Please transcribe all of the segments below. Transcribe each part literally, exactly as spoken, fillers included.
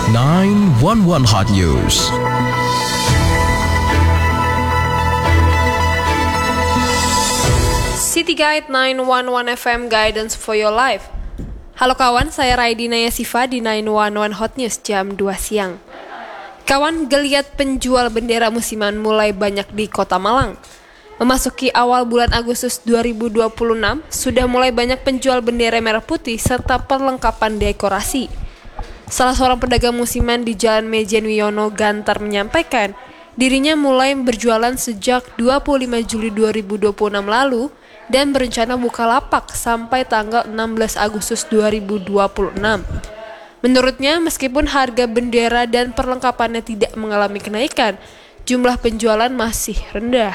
nine one one Hot News. City Guide nine one one F M Guidance for your life. Halo kawan, saya Raidina Yasifa di nine one one Hot News jam dua siang. Kawan, geliat penjual bendera musiman mulai banyak di Kota Malang. Memasuki awal bulan Agustus dua ribu dua puluh enam, sudah mulai banyak penjual bendera merah putih serta perlengkapan dekorasi. Salah seorang pedagang musiman di Jalan Mejen Wiono Gantar menyampaikan, dirinya mulai berjualan sejak dua puluh lima Juli dua ribu dua puluh enam lalu dan berencana buka lapak sampai tanggal enam belas Agustus dua ribu dua puluh enam. Menurutnya, meskipun harga bendera dan perlengkapannya tidak mengalami kenaikan, jumlah penjualan masih rendah.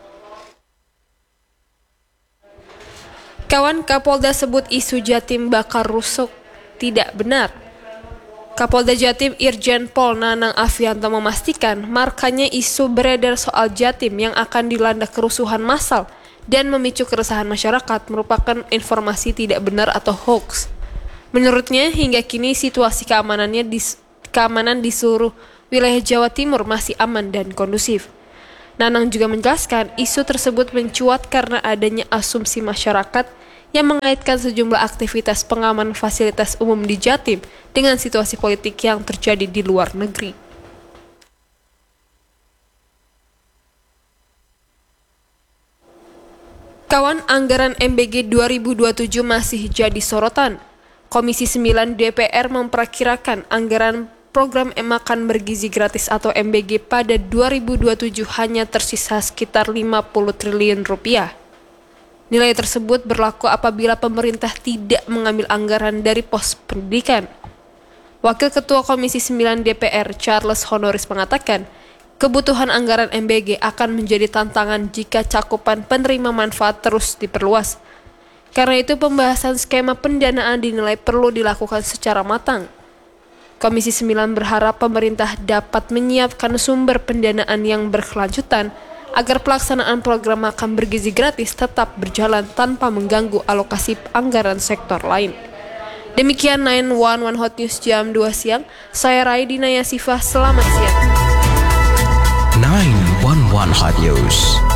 Kawan, Kapolda sebut isu Jatim bakar rusuk tidak benar. Kapolda Jatim Irjen Pol Nanang Afianto memastikan markanya isu beredar soal Jatim yang akan dilanda kerusuhan massal dan memicu keresahan masyarakat merupakan informasi tidak benar atau hoax. Menurutnya, hingga kini situasi keamanannya di, keamanan di seluruh wilayah Jawa Timur masih aman dan kondusif. Nanang juga menjelaskan isu tersebut mencuat karena adanya asumsi masyarakat yang mengaitkan sejumlah aktivitas pengaman fasilitas umum di Jatim dengan situasi politik yang terjadi di luar negeri. Kawan, anggaran M B G dua ribu dua puluh tujuh masih jadi sorotan. Komisi sembilan D P R memperkirakan anggaran program makan bergizi gratis atau M B G pada dua ribu dua puluh tujuh hanya tersisa sekitar lima puluh triliun rupiah. Nilai tersebut berlaku apabila pemerintah tidak mengambil anggaran dari pos pendidikan. Wakil Ketua Komisi sembilan D P R Charles Honoris mengatakan, kebutuhan anggaran M B G akan menjadi tantangan jika cakupan penerima manfaat terus diperluas. Karena itu pembahasan skema pendanaan dinilai perlu dilakukan secara matang. Komisi sembilan berharap pemerintah dapat menyiapkan sumber pendanaan yang berkelanjutan agar pelaksanaan program makan bergizi gratis tetap berjalan tanpa mengganggu alokasi anggaran sektor lain. Demikian nine one one Hot News jam dua siang. Saya Raidina Yasifah, selamat siang. nine one one Hot News.